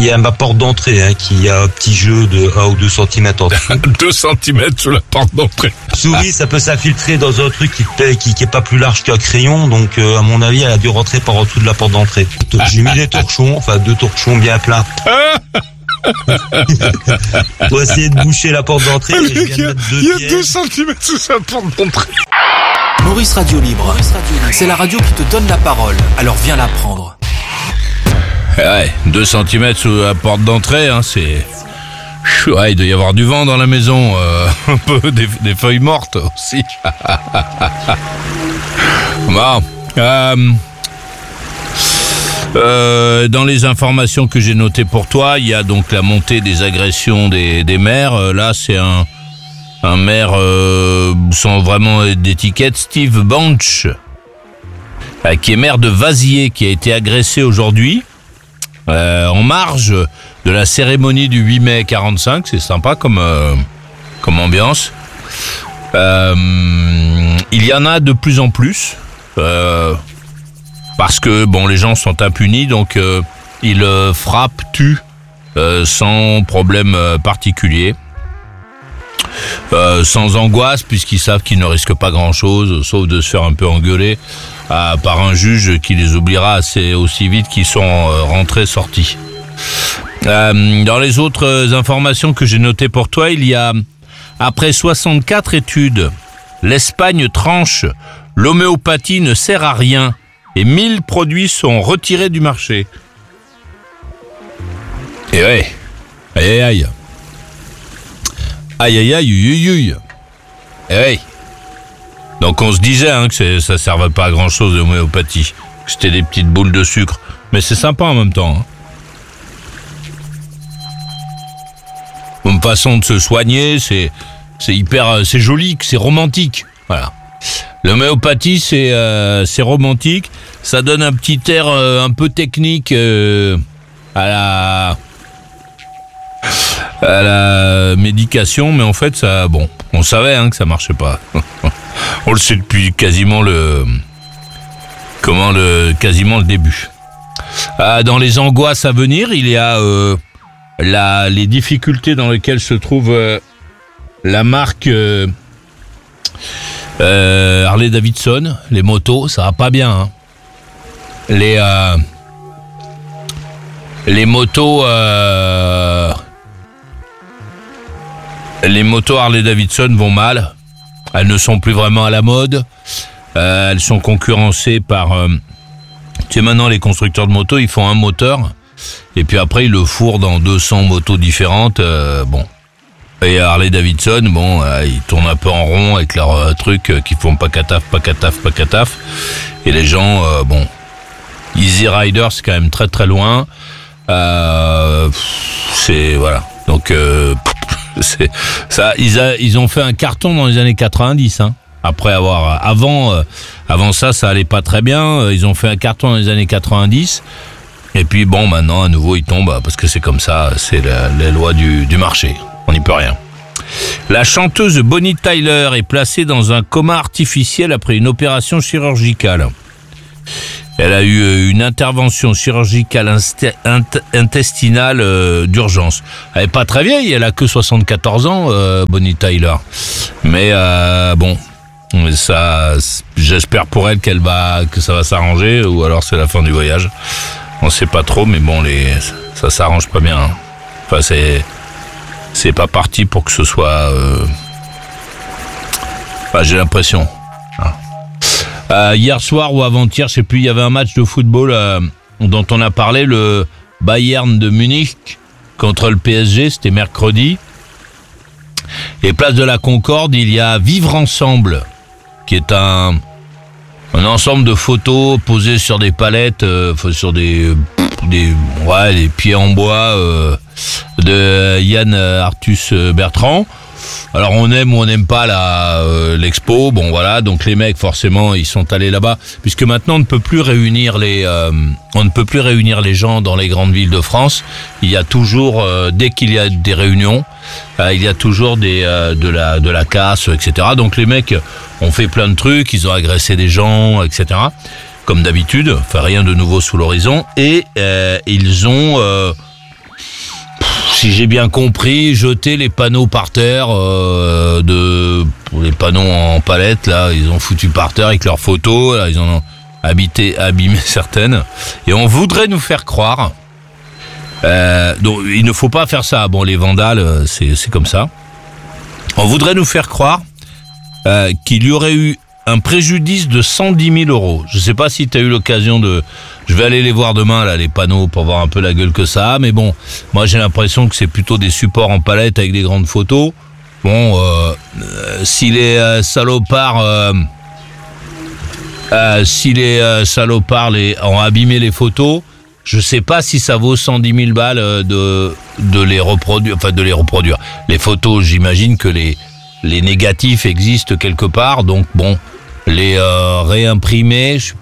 Il y a ma porte d'entrée qui a un petit jeu de 1 ou 2 cm en dessous. 2 cm sous la porte d'entrée. Souris, ça peut s'infiltrer dans un truc qui est pas plus large qu'un crayon, donc à mon avis, elle a dû rentrer par en dessous de la porte d'entrée. J'ai mis des torchons, 2 torchons bien pleins. Pour essayer de boucher la porte d'entrée. Il y a 2 cm sous sa porte d'entrée. Maurice Radio Libre. C'est la radio qui te donne la parole, alors viens la prendre. Ouais, 2 cm sous la porte d'entrée, c'est... Ouais, il doit y avoir du vent dans la maison, un peu des feuilles mortes aussi. Bon, dans les informations que j'ai notées pour toi, il y a donc la montée des agressions des maires. Là, c'est un maire sans vraiment d'étiquette, Steve Banch, qui est maire de Vaziers, qui a été agressé aujourd'hui. En marge de la cérémonie du 8 mai 45, c'est sympa comme ambiance. Il y en a de plus en plus, parce que les gens sont impunis, donc ils frappent, tuent sans problème particulier, sans angoisse, puisqu'ils savent qu'ils ne risquent pas grand-chose, sauf de se faire un peu engueuler par un juge qui les oubliera aussi vite qu'ils sont sortis. Dans les autres informations que j'ai notées pour toi, il y a, après 64 études, l'Espagne tranche, l'homéopathie ne sert à rien et 1000 produits sont retirés du marché. Et ouais, aïe aïe aïe aïe aïe aïe aïe. Et ouais. Donc on se disait que ça servait pas à grand chose l'homéopathie, que c'était des petites boules de sucre, mais c'est sympa en même temps. Une façon de se soigner, c'est hyper, c'est joli, c'est romantique. Voilà. L'homéopathie, c'est romantique, ça donne un petit air un peu technique à la médication, mais en fait ça, on savait que ça marchait pas. On le sait depuis quasiment le début. Dans les angoisses à venir, il y a les difficultés dans lesquelles se trouve la marque Harley Davidson. Les motos, ça va pas bien. Les motos Harley Davidson vont mal. Elles ne sont plus vraiment à la mode. Elles sont concurrencées par... maintenant, les constructeurs de motos, ils font un moteur. Et puis après, ils le fourrent dans 200 motos différentes. Et Harley Davidson, ils tournent un peu en rond avec leurs trucs qui font pas cataf. Et les gens, Easy Rider, c'est quand même très très loin. C'est... Voilà. Donc... c'est ça, ils ont fait un carton dans les années 90. Avant ça allait pas très bien. Ils ont fait un carton dans les années 90. Et puis maintenant à nouveau ils tombent parce que c'est comme ça. C'est les lois du marché. On n'y peut rien. La chanteuse Bonnie Tyler est placée dans un coma artificiel après une opération chirurgicale. Elle a eu une intervention chirurgicale intestinale d'urgence. Elle est pas très vieille, elle a que 74 ans, Bonnie Tyler. Mais ça, j'espère pour elle que ça va s'arranger, ou alors c'est la fin du voyage. On sait pas trop, mais ça s'arrange pas bien. Enfin, c'est pas parti pour que ce soit. J'ai l'impression. Hier soir ou avant-hier, je sais plus, il y avait un match de football dont on a parlé, le Bayern de Munich contre le PSG, c'était mercredi. Et place de la Concorde, il y a Vivre Ensemble, qui est un ensemble de photos posées sur des palettes, sur des pieds en bois de Yann Arthus Bertrand. Alors on aime ou on n'aime pas l'expo, donc les mecs forcément ils sont allés là-bas, puisque maintenant on ne peut plus réunir les gens dans les grandes villes de France. Il y a toujours, dès qu'il y a des réunions, il y a toujours de la casse, etc. Donc les mecs ont fait plein de trucs, ils ont agressé des gens, etc. Comme d'habitude, rien de nouveau sous l'horizon, et ils ont si j'ai bien compris, jeter les panneaux par terre, les panneaux en palette, là, ils ont foutu par terre avec leurs photos, là, ils en ont abîmé certaines, et on voudrait nous faire croire, donc il ne faut pas faire ça, bon, les vandales, c'est comme ça, on voudrait nous faire croire qu'il y aurait eu un préjudice de 110 000 euros. Je sais pas si tu as eu l'occasion de... Je vais aller les voir demain, là, les panneaux, pour voir un peu la gueule que ça a, mais bon, moi j'ai l'impression que c'est plutôt des supports en palette avec des grandes photos. Bon, si les salopards ont abîmé les photos, je sais pas si ça vaut 110 000 balles de les reproduire, enfin de les reproduire. Les photos, j'imagine que les négatifs existent quelque part, donc bon, les réimprimer, je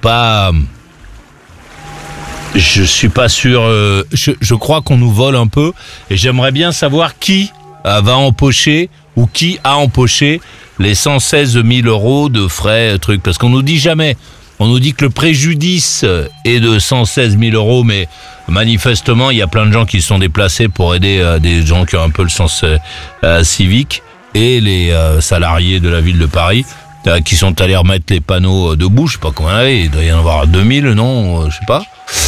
suis pas sûr. Je crois qu'on nous vole un peu, et j'aimerais bien savoir qui va empocher ou qui a empoché les 116 000 euros de frais trucs, parce qu'on nous dit jamais. On nous dit que le préjudice est de 116 000 euros, mais manifestement, il y a plein de gens qui se sont déplacés pour aider des gens qui ont un peu le sens civique, et les salariés de la ville de Paris qui sont allés remettre les panneaux debout. Je sais pas combien il doit y en avoir 2000, non, je sais pas.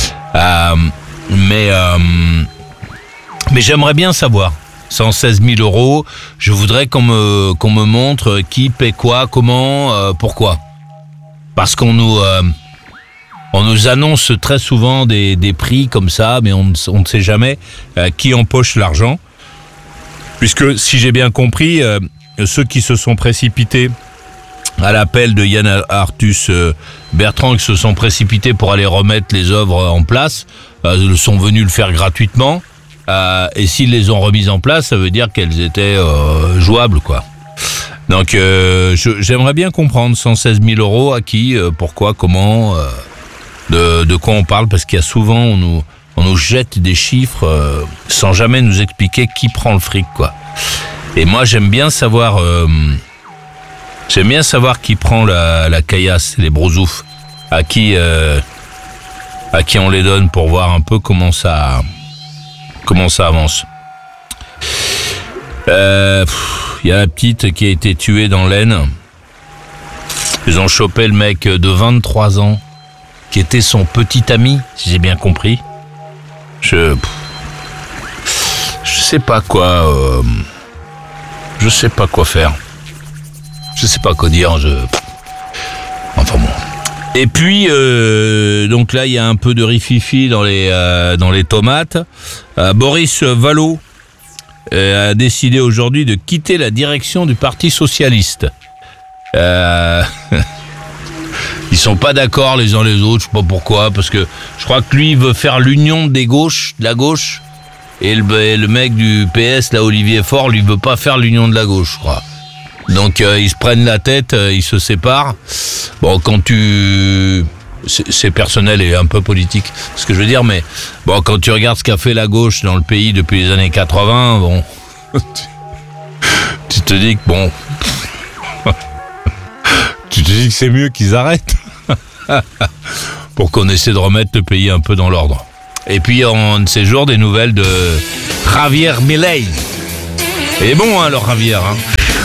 Mais j'aimerais bien savoir. 116 000 euros, je voudrais qu'on me montre qui paie quoi, comment, pourquoi. Parce qu'on nous annonce très souvent des prix comme ça, mais on ne sait jamais qui empoche l'argent. Puisque, si j'ai bien compris, ceux qui se sont précipités à l'appel de Yann Arthus Bertrand, qui se sont précipités pour aller remettre les œuvres en place, sont venus le faire gratuitement. Et s'ils les ont remises en place, ça veut dire qu'elles étaient jouables, quoi. Donc, j'aimerais bien comprendre 116 000 euros à qui, pourquoi, comment, de quoi on parle, parce qu'il y a souvent, on nous jette des chiffres sans jamais nous expliquer qui prend le fric, quoi. Et moi, j'aime bien savoir qui prend la caillasse, les brousoufs, à qui on les donne, pour voir un peu comment ça avance. Il y a la petite qui a été tuée dans l'Aisne. Ils ont chopé le mec de 23 ans qui était son petit ami, si j'ai bien compris. Je sais pas quoi. Je sais pas quoi faire. Je sais pas quoi dire. Enfin bon. Et puis donc là il y a un peu de rififi dans les tomates. Boris Vallaud a décidé aujourd'hui de quitter la direction du Parti socialiste. Ils sont pas d'accord les uns les autres, je sais pas pourquoi, parce que je crois que lui il veut faire l'union de la gauche, et le mec du PS, là, Olivier Faure, lui veut pas faire l'union de la gauche, je crois. Donc ils se prennent la tête, ils se séparent. Bon, c'est personnel et un peu politique, ce que je veux dire, mais bon, quand tu regardes ce qu'a fait la gauche dans le pays depuis les années 80, bon, tu te dis que bon, tu te dis que c'est mieux qu'ils arrêtent pour qu'on essaie de remettre le pays un peu dans l'ordre. Et puis en de ces jours, des nouvelles de Javier Milei. Et bon, hein, le Javier, hein.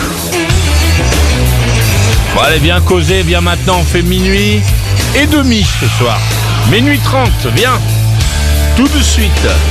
Bon, allez, viens causer, viens maintenant, on fait minuit et demi ce soir. Minuit 30, viens, tout de suite.